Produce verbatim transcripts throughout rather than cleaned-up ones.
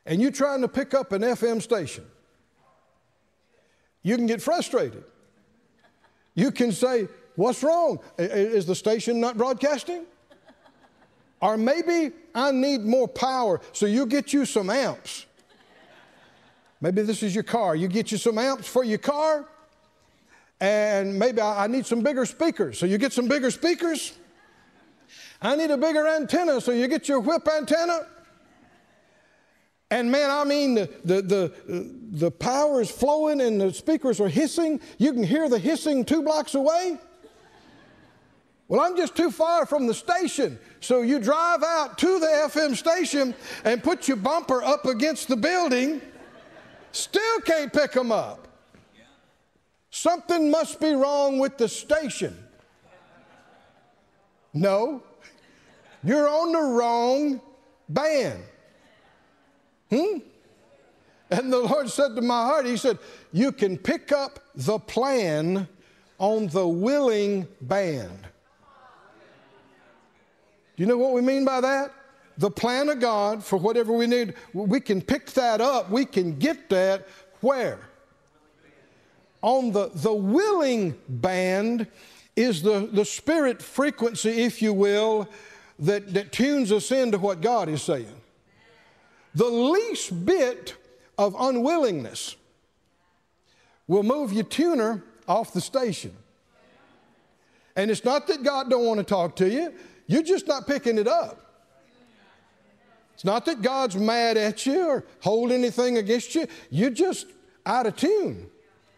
and you're trying to pick up an F M station, you can get frustrated. You can say, what's wrong? Is the station not broadcasting? Or maybe I need more power, so you get you some amps. Maybe this is your car. You get you some amps for your car, and maybe I need some bigger speakers, so you get some bigger speakers. I need a bigger antenna, so you get your whip antenna. And man, I mean, the, the, the, the power is flowing and the speakers are hissing. You can hear the hissing two blocks away. Well, I'm just too far from the station. So you drive out to the F M station and put your bumper up against the building. Still can't pick them up. Something must be wrong with the station. No, you're on the wrong band. Hmm? And the Lord said to my heart, he said, you can pick up the plan on the willing band. Do you know what we mean by that? The plan of God for whatever we need, we can pick that up. We can get that where? On the, the willing band is the, the spirit frequency, if you will, that, that tunes us into what God is saying. The least bit of unwillingness will move your tuner off the station. And it's not that God don't want to talk to you. You're just not picking it up. It's not that God's mad at you or hold anything against you. You're just out of tune.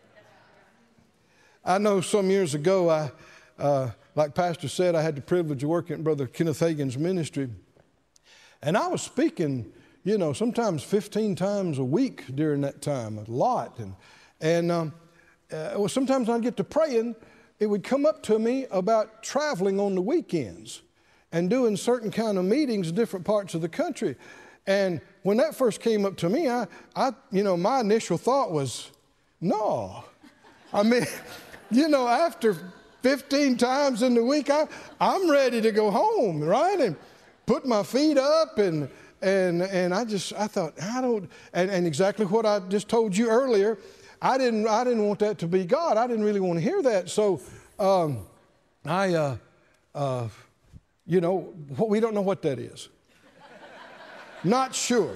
I know some years ago, I, uh, like Pastor said, I had the privilege of working at Brother Kenneth Hagin's ministry. And I was speaking, you know, sometimes fifteen times a week during that time, a lot. And, and um, uh, well, sometimes I'd get to praying, it would come up to me about traveling on the weekends and doing certain kind of meetings in different parts of the country. And when that first came up to me, I, I you know, my initial thought was, no. I mean, you know, after fifteen times in the week, I, I'm ready to go home, right? And put my feet up and and and I just, I thought, I don't, and, and exactly what I just told you earlier, I didn't, I didn't want that to be God. I didn't really want to hear that. So um, I, uh, uh, you know, we don't know what that is. Not sure.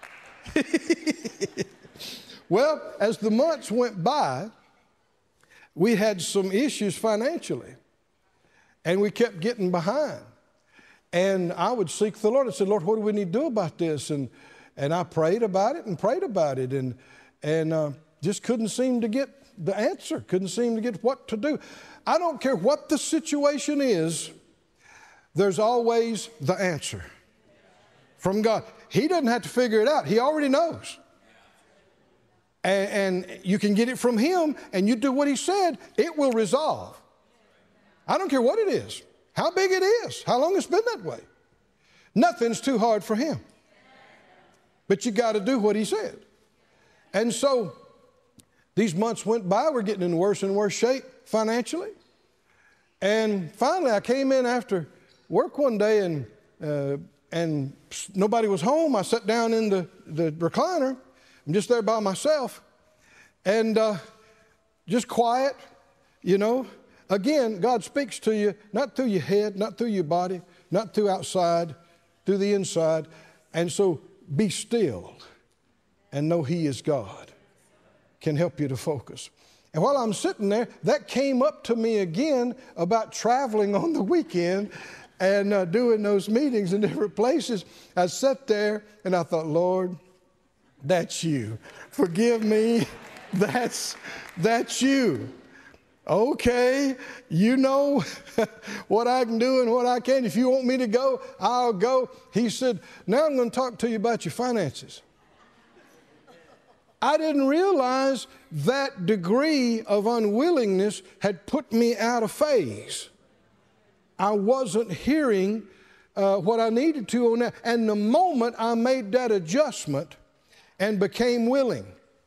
Well, as the months went by, we had some issues financially, and we kept getting behind. And I would seek the Lord. I said, Lord, what do we need to do about this? And and I prayed about it and prayed about it, and and uh, just couldn't seem to get the answer. Couldn't seem to get what to do. I don't care what the situation is. There's always the answer from God. He doesn't have to figure it out. He already knows. And, and you can get it from Him, and you do what He said, it will resolve. I don't care what it is, how big it is, how long it's been that way. Nothing's too hard for Him. But you got to do what He said. And so these months went by. We're getting in worse and worse shape financially. And finally, I came in after work one day, and uh, and nobody was home. I sat down in the, the recliner. I'm just there by myself, and uh, just quiet, you know. Again, God speaks to you, not through your head, not through your body, not through outside, through the inside. And so be still and know He is God. Can help you to focus. And while I'm sitting there, that came up to me again about traveling on the weekend and uh, doing those meetings in different places. I sat there and I thought, Lord, that's you. Forgive me. That's, that's you. Okay, you know what I can do and what I can. If you want me to go, I'll go. He said, now I'm going to talk to you about your finances. I didn't realize that degree of unwillingness had put me out of phase. I wasn't hearing uh, what I needed to on that. And the moment I made that adjustment and became willing,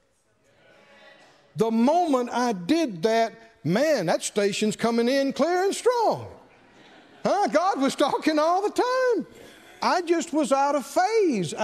the moment I did that, man, that station's coming in clear and strong. Huh? God was talking all the time. I just was out of phase.